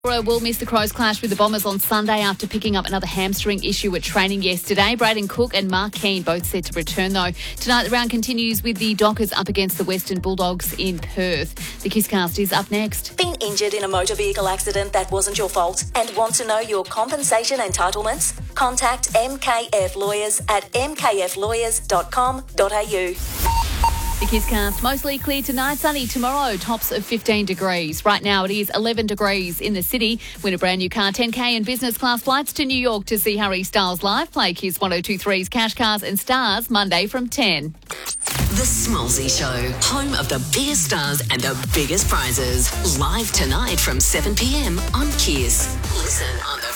Will miss the Crows clash with the Bombers on Sunday after picking up another hamstring issue at training yesterday. Braden Cook and Mark Keane both set to return though. Tonight the round continues with the Dockers up against the Western Bulldogs in Perth. The Kisscast is up next. Been injured in a motor vehicle accident that wasn't your fault and want to know your compensation entitlements? Contact MKF Lawyers at mkflawyers.com.au. The Kisscast, mostly clear tonight, sunny tomorrow, tops of 15 degrees. Right now it is 11 degrees in the city. Win a brand new car, 10K and business class flights to New York to see Harry Styles live. Play Kiss 102.3's Cash Cars and Stars Monday from 10. The Smallsy Show, home of the biggest stars and the biggest prizes. Live tonight from 7 p.m. on Kiss. Listen on the